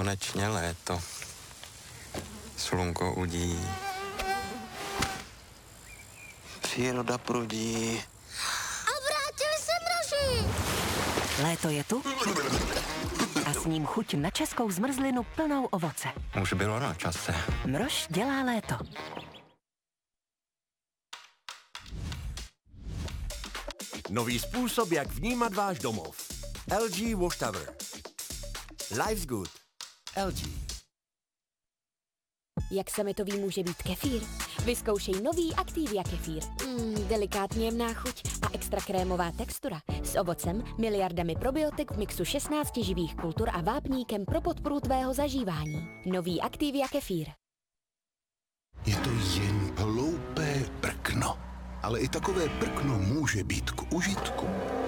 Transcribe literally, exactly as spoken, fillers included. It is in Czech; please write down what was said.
konečně léto. Slunko udí. Příroda prudí. A vrátili se mraži! Léto je tu a s ním chuť na českou zmrzlinu plnou ovoce. Už bylo na čase. Mrož dělá léto. Nový způsob, jak vnímat váš domov. L G Wash Tower. Life's good. L G. Jak sametový může být kefír? Vyzkoušej nový Activia kefír. Mm, delikátně jemná chuť a extra krémová textura. S ovocem, miliardami probiotik v mixu šestnácti živých kultur a vápníkem pro podporu tvého zažívání. Nový Activia kefír. Je to jen hloupé prkno. Ale i takové prkno může být k užitku.